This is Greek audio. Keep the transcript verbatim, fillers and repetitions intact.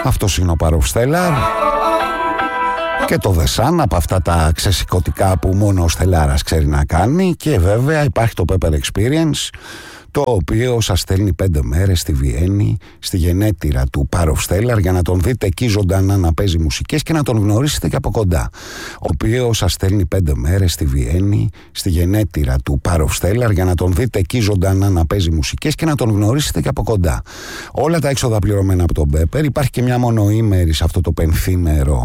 Αυτός είναι ο Power of Stellar. Και το The Sun, από αυτά τα ξεσηκωτικά που μόνο ο Στελάρας ξέρει να κάνει. Και βέβαια υπάρχει το Pepper Experience, το οποίο σας στέλνει πέντε μέρες στη Βιέννη, στη γενέτειρα του Power of Stellar, για να τον δείτε εκεί ζωντανά να παίζει μουσικές και να τον γνωρίσετε και από κοντά. Ο οποίος σας στέλνει πέντε μέρες στη Βιέννη, στη γενέτειρα του Power of Stellar, για να τον δείτε εκεί ζωντανά να παίζει μουσικές και να τον γνωρίσετε και από κοντά. Όλα τα έξοδα πληρωμένα από τον Pepper. Υπάρχει και μια μονοήμερη σε αυτό το πενθήμερο